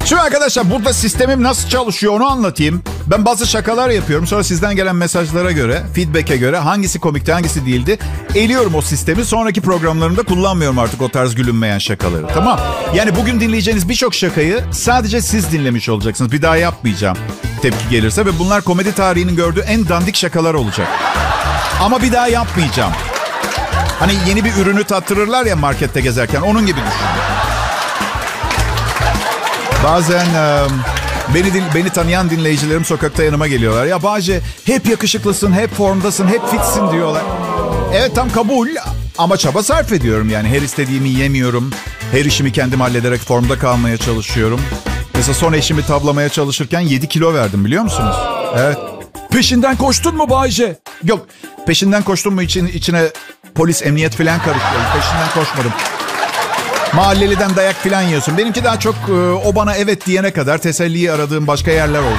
Şimdi arkadaşlar burada sistemim nasıl çalışıyor onu anlatayım. Ben bazı şakalar yapıyorum. Sonra sizden gelen mesajlara göre, feedback'e göre hangisi komikti hangisi değildi. Eliyorum o sistemi. Sonraki programlarımda kullanmıyorum artık o tarz gülünmeyen şakaları. Tamam. Yani bugün dinleyeceğiniz birçok şakayı sadece siz dinlemiş olacaksınız. Bir daha yapmayacağım tepki gelirse. Ve bunlar komedi tarihinin gördüğü en dandik şakalar olacak. Ama bir daha yapmayacağım. Hani yeni bir ürünü tattırırlar ya markette gezerken. Onun gibi düşünün. Bazen beni tanıyan dinleyicilerim sokakta yanıma geliyorlar. Ya Bahçe hep yakışıklısın, hep formdasın, hep fitsin diyorlar. Evet tam kabul ama çaba sarf ediyorum yani. Her istediğimi yemiyorum. Her işimi kendim hallederek formda kalmaya çalışıyorum. Mesela son eşimi tavlamaya çalışırken 7 kilo verdim biliyor musunuz? Evet. Peşinden koştun mu Bahçe? Yok. Peşinden koştun mu içine polis, emniyet falan karıştı. Peşinden koşmadım. Mahalleliden dayak falan yiyorsun. Benimki daha çok o bana evet diyene kadar teselliyi aradığım başka yerler oldu.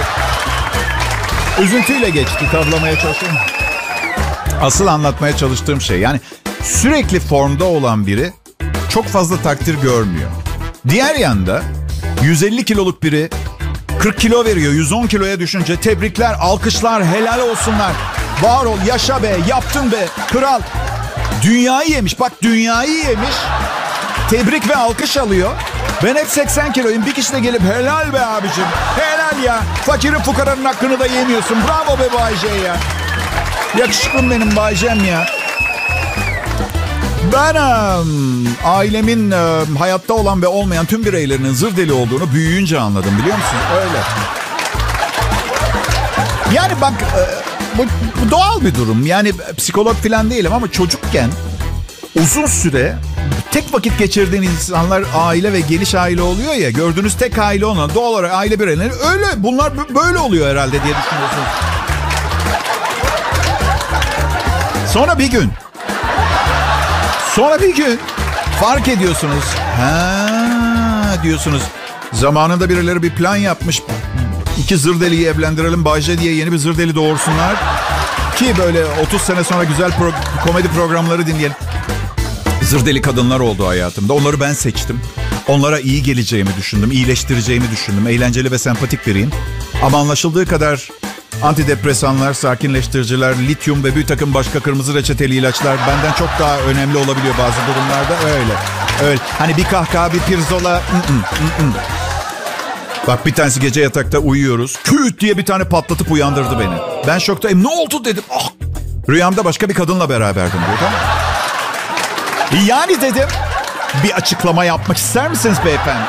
O üzüntüyle geçti tavlamaya çalışıyorum. Asıl anlatmaya çalıştığım şey yani sürekli formda olan biri çok fazla takdir görmüyor. Diğer yanda 150 kiloluk biri 40 kilo veriyor. 110 kiloya düşünce tebrikler, alkışlar, helal olsunlar. Var ol, yaşa be, yaptın be, kral. Dünyayı yemiş, bak dünyayı yemiş. Tebrik ve alkış alıyor. Ben hep 80 kiloyum. Bir kişi de gelip helal be abicim. Helal ya. Fakirin fukaranın hakkını da yemiyorsun. Bravo be Bayce ya. Yakışıklım benim Baycem ya. Ben ailemin hayatta olan ve olmayan tüm bireylerinin zır deli olduğunu büyüyünce anladım biliyor musun? Öyle. Yani bak bu doğal bir durum. Yani psikolog falan değilim ama çocukken uzun süre tek vakit geçirdiğiniz insanlar aile ve geniş aile oluyor ya. Gördüğünüz tek aile olan doğal olarak aile bireyleri öyle. Bunlar böyle oluyor herhalde diye düşünüyorsunuz. Sonra bir gün fark ediyorsunuz. Diyorsunuz. Zamanında birileri bir plan yapmış. 2 zır deliyi evlendirelim Bayce diye yeni bir zır deli doğursunlar. Ki böyle 30 sene sonra güzel komedi programları dinleyelim. Zır deli kadınlar oldu hayatımda. Onları ben seçtim. Onlara iyi geleceğimi düşündüm. İyileştireceğimi düşündüm. Eğlenceli ve sempatik biriyim. Ama anlaşıldığı kadar antidepresanlar, sakinleştiriciler, lityum ve bir takım başka kırmızı reçeteli ilaçlar benden çok daha önemli olabiliyor bazı durumlarda. Öyle. Hani bir kahkaha, bir pirzola. Bak bir tanesi gece yatakta uyuyoruz. Küt diye bir tane patlatıp uyandırdı beni. Ben şoktayım. Ne oldu dedim. Rüyamda başka bir kadınla beraberdim diyor. Tamam. Yani dedim. Bir açıklama yapmak ister misiniz beyefendi?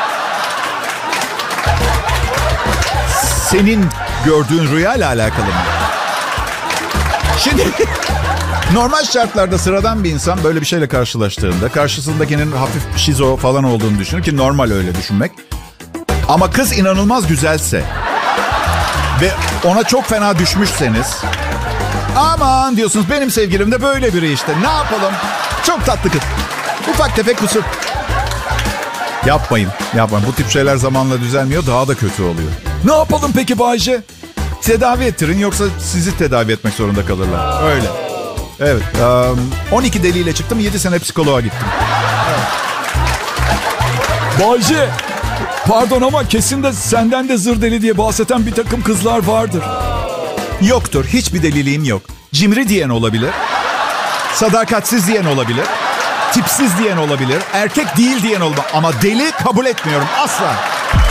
Senin gördüğün rüyayla alakalı mı? Şimdi normal şartlarda sıradan bir insan böyle bir şeyle karşılaştığında karşısındakinin hafif şizo falan olduğunu düşünür ki normal öyle düşünmek. Ama kız inanılmaz güzelse ve ona çok fena düşmüşseniz aman diyorsunuz benim sevgilim de böyle biri işte ne yapalım? Çok tatlı kız. Ufak tefek kusur. Yapmayın. Bu tip şeyler zamanla düzelmiyor daha da kötü oluyor. Ne yapalım peki Bayce? Tedavi ettirin yoksa sizi tedavi etmek zorunda kalırlar. Öyle. Evet. 12 deliyle çıktım 7 sene psikoloğa gittim. Evet. Bayce, pardon ama kesin de senden de zır deli diye bahseden bir takım kızlar vardır. Yoktur. Hiçbir deliliğim yok. Cimri diyen olabilir. Sadakatsiz diyen olabilir. Tipsiz diyen olabilir. Erkek değil diyen olabilir. Ama deli kabul etmiyorum asla.